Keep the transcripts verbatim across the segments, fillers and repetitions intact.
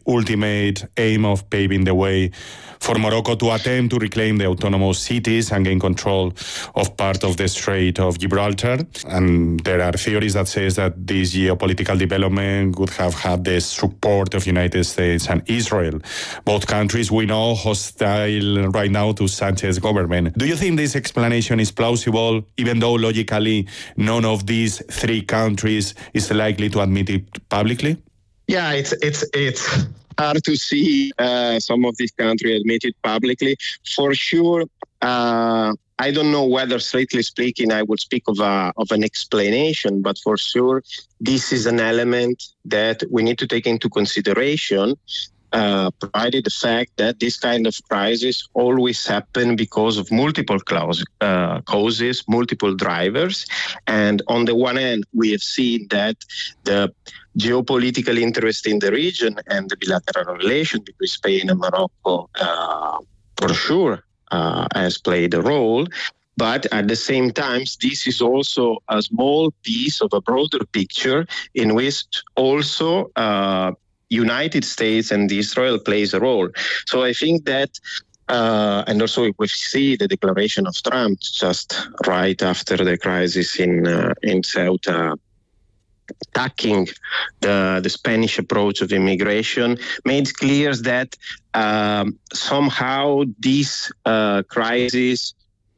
ultimate aim of paving the way for Morocco to attempt to reclaim the autonomous cities and gain control of part of the Strait of Gibraltar. And there are theories that says that this geopolitical development would have had the support of United States and Israel. Both countries, we know, hostile right now to Sanchez government. Do you think this explanation is plausible, even though logically none of these three countries is likely to admit it publicly? Yeah, it's it's it's hard to see uh, some of these countries admit it publicly. For sure, uh, I don't know whether, strictly speaking, I would speak of a of an explanation, but for sure, this is an element that we need to take into consideration. Uh, provided the fact that this kind of crisis always happen because of multiple clause, uh, causes, multiple drivers. And on the one hand, we have seen that the geopolitical interest in the region and the bilateral relation between Spain and Morocco, uh, for sure, uh, has played a role. But at the same time, this is also a small piece of a broader picture in which also uh, United States and Israel plays a role. So I think that, uh, and also we see the declaration of Trump just right after the crisis in uh, in Ceuta, attacking the, the Spanish approach of immigration, made clear that um, somehow this uh, crisis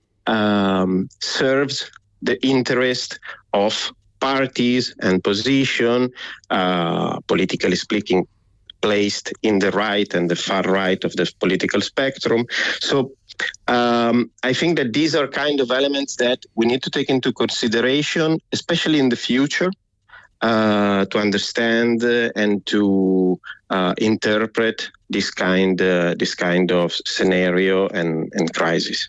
um, serves the interest of parties and position, uh, politically speaking, placed in the right and the far right of the political spectrum. So um, I think that these are kind of elements that we need to take into consideration, especially in the future, uh, to understand uh, and to uh, interpret this kind, uh, this kind of scenario and, and crisis.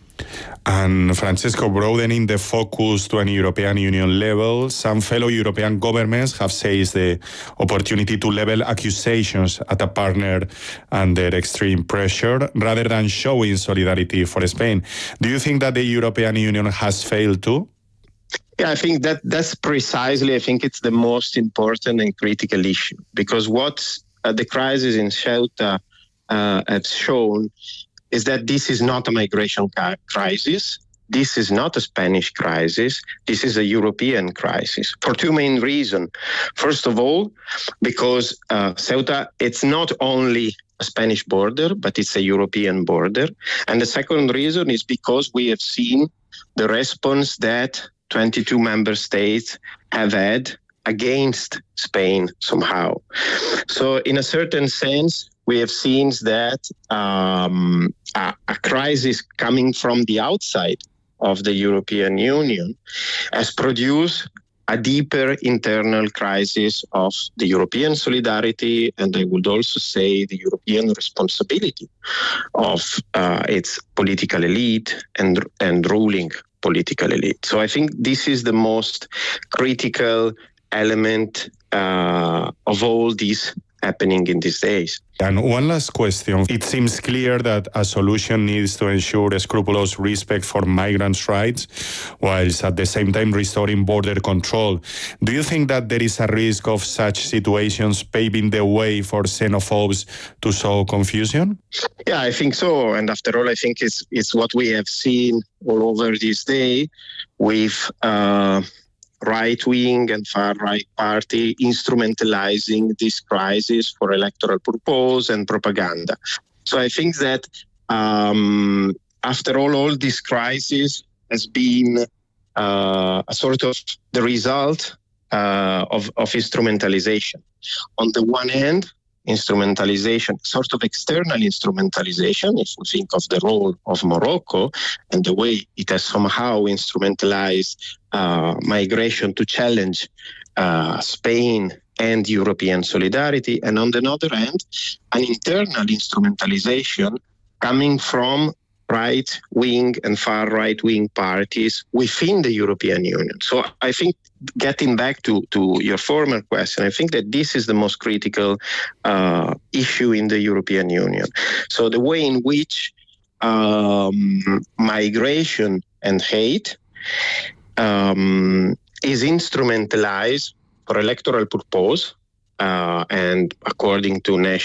And Francesco, broadening the focus to an European Union level, some fellow European governments have seized the opportunity to level accusations at a partner under extreme pressure rather than showing solidarity for Spain. Do you think that the European Union has failed too? Yeah, I think that that's precisely, I think it's the most important and critical issue, because what uh, the crisis in Ceuta uh, has shown is that this is not a migration crisis. This is not a Spanish crisis. This is a European crisis for two main reasons. First of all, because uh, Ceuta, it's not only a Spanish border, but it's a European border. And the second reason is because we have seen the response that twenty-two member states have had against Spain somehow. So in a certain sense, we have seen that um, a, a crisis coming from the outside of the European Union has produced a deeper internal crisis of the European solidarity, and I would also say the European responsibility of uh, its political elite and, and ruling political elite. So I think this is the most critical element uh, of all this happening in these days. And one last question. It seems clear that a solution needs to ensure a scrupulous respect for migrants' rights, whilst at the same time restoring border control. Do you think that there is a risk of such situations paving the way for xenophobes to sow confusion? Yeah, I think so. And after all, I think it's, it's what we have seen all over this day with uh, right-wing and far-right party instrumentalizing this crisis for electoral purpose and propaganda. So I think that um, after all, all this crisis has been uh, a sort of the result uh, of, of instrumentalization. On the one hand, instrumentalization, sort of external instrumentalization, if we think of the role of Morocco and the way it has somehow instrumentalized uh, migration to challenge uh, Spain and European solidarity. And on the other hand, an internal instrumentalization coming from right-wing and far-right-wing parties within the European Union. So I think, getting back to, to your former question, I think that this is the most critical uh, issue in the European Union. So the way in which um, migration and hate um, is instrumentalized for electoral purpose uh, and according to national